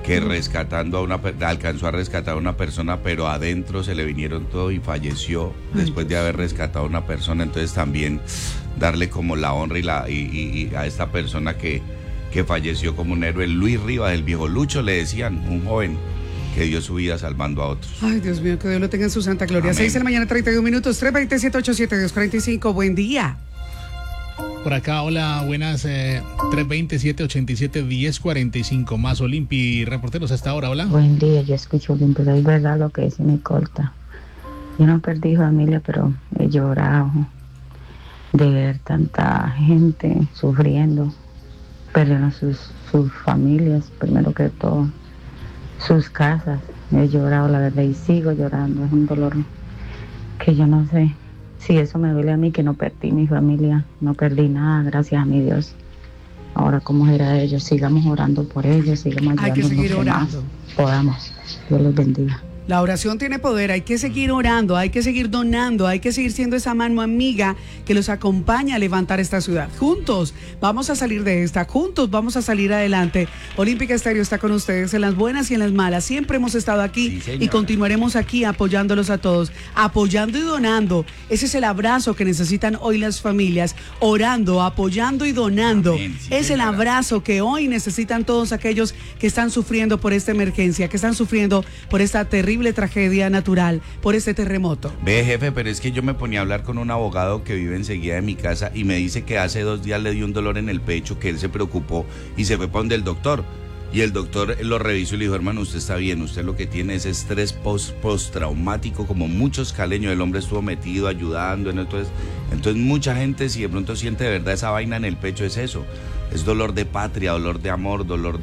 que alcanzó a rescatar a una persona, pero adentro se le vinieron todo y falleció después de haber rescatado a una persona. Entonces también darle como la honra y a esta persona que falleció como un héroe. Luis Rivas, el viejo Lucho, le decían, un joven que dio su vida salvando a otros. Ay, Dios mío, que Dios lo tenga en su santa gloria. Amén. 6 de la mañana, 31 minutos, 320-787-245, buen día. Por acá, hola, buenas, 320-787-1045, más Olimpi, reporteros hasta ahora, hola. Buen día, yo escucho Olimpi, pero es verdad lo que dice mi corta. Yo no perdí familia, pero he llorado de ver tanta gente sufriendo, perdieron sus familias, primero que todo, sus casas. He llorado, la verdad, y sigo llorando, es un dolor que yo no sé. Sí, eso me duele a mí, que no perdí mi familia, no perdí nada, gracias a mi Dios. Ahora, ¿cómo será ellos? Sigamos orando por ellos, sigamos ayudando. Hay que seguir orando. Podamos. Dios los bendiga. La oración tiene poder, hay que seguir orando, hay que seguir donando, hay que seguir siendo esa mano amiga que los acompaña a levantar esta ciudad. Juntos vamos a salir de esta, juntos vamos a salir adelante. Olímpica Estéreo está con ustedes en las buenas y en las malas. Siempre hemos estado aquí y continuaremos aquí apoyándolos a todos, apoyando y donando. Ese es el abrazo que necesitan hoy las familias, orando, apoyando y donando. Amén, sí, es el señora. abrazo que hoy necesitan todos aquellos que están sufriendo por esta emergencia, que están sufriendo por esta terrible tragedia natural, por este terremoto. Ve, jefe, pero es que yo me ponía a hablar con un abogado que vive enseguida de mi casa y me dice que hace 2 días le dio un dolor en el pecho, que él se preocupó y se fue para donde el doctor. Y el doctor lo revisó y le dijo, hermano, usted está bien, usted lo que tiene es estrés postraumático, como muchos caleños, el hombre estuvo metido, ayudando, entonces mucha gente, si de pronto siente de verdad esa vaina en el pecho, es eso. Es dolor de patria, dolor de amor, dolor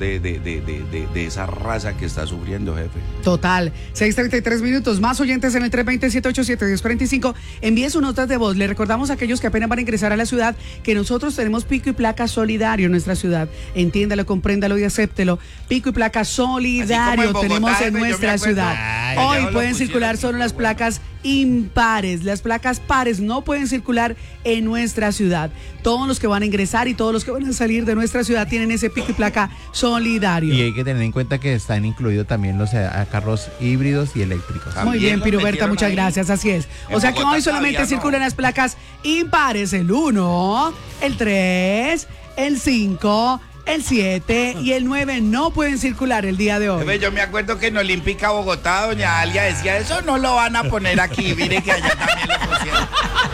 de esa raza que está sufriendo, jefe. Total. 6:33 minutos. Más oyentes en el 320-787-1045. Envíe sus notas de voz. Le recordamos a aquellos que apenas van a ingresar a la ciudad que nosotros tenemos pico y placa solidario en nuestra ciudad. Entiéndalo, compréndalo y acéptelo. Pico y placa solidario Bogotá, tenemos en yo me nuestra acuerdo. ciudad. Ay, Hoy ya lo pueden pusieron circular solo las placas impares. Las placas pares no pueden circular en nuestra ciudad. Todos los que van a ingresar y todos los que van a salir de nuestra ciudad tienen ese pico y placa solidario. Y hay que tener en cuenta que están incluidos también los carros híbridos y eléctricos. Muy bien, los Piruberta, metieron muchas ahí. gracias, así es. En O sea que Bogotá hoy solamente todavía no. circulan las placas impares, el 1, el 3, el 5, el 7 y el 9 no pueden circular el día de hoy. Jefe, yo me acuerdo que en Olímpica Bogotá, doña Alia decía, eso no lo van a poner aquí, mire que allá también lo pusieron.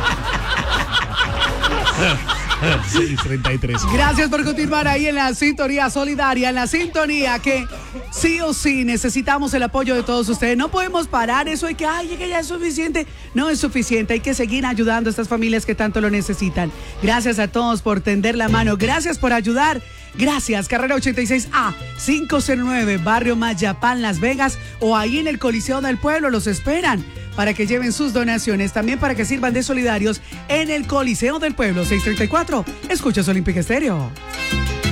6:33. Gracias por continuar ahí en la sintonía solidaria, en la sintonía que sí o sí necesitamos el apoyo de todos ustedes. No podemos parar eso y que ya es suficiente. No es suficiente, hay que seguir ayudando a estas familias que tanto lo necesitan. Gracias a todos por tender la mano, gracias por ayudar. Gracias, carrera 86A, 509, Barrio Mayapán, Las Vegas, o ahí en el Coliseo del Pueblo, los esperan para que lleven sus donaciones, también para que sirvan de solidarios en el Coliseo del Pueblo. 634, escuchas Olímpica Estéreo.